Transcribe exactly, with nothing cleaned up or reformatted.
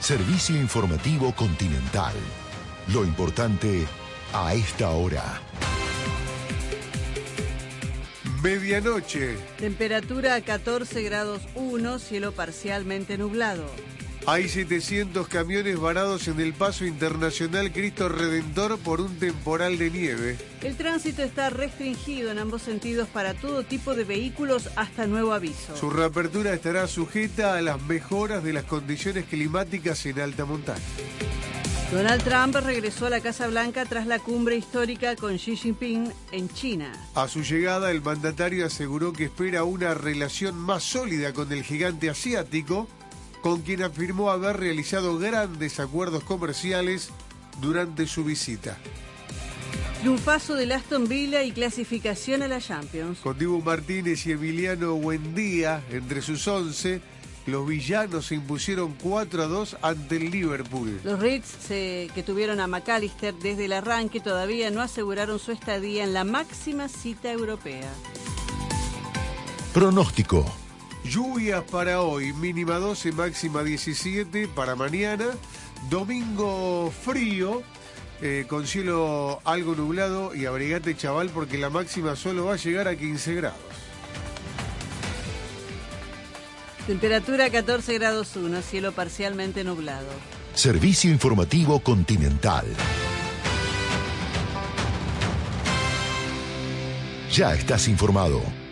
Servicio informativo Continental. Lo importante a esta hora. Medianoche. Temperatura catorce grados uno, cielo parcialmente nublado. Hay setecientos camiones varados en el paso internacional Cristo Redentor por un temporal de nieve. El tránsito está restringido en ambos sentidos para todo tipo de vehículos hasta nuevo aviso. Su reapertura estará sujeta a las mejoras de las condiciones climáticas en alta montaña. Donald Trump regresó a la Casa Blanca tras la cumbre histórica con Xi Jinping en China. A su llegada, el mandatario aseguró que espera una relación más sólida con el gigante asiático, con quien afirmó haber realizado grandes acuerdos comerciales durante su visita. Triunfazo del Aston Villa y clasificación a la Champions. Con Dibu Martínez y Emiliano Buendía entre sus once, los villanos se impusieron cuatro a dos ante el Liverpool. Los Reds, eh, que tuvieron a McAllister desde el arranque, todavía no aseguraron su estadía en la máxima cita europea. Pronóstico. Lluvias para hoy, mínima doce, máxima diecisiete para mañana. Domingo frío, eh, con cielo algo nublado, y abrigate, chaval, porque la máxima solo va a llegar a quince grados. Temperatura catorce grados uno, cielo parcialmente nublado. Servicio informativo Continental. Ya estás informado.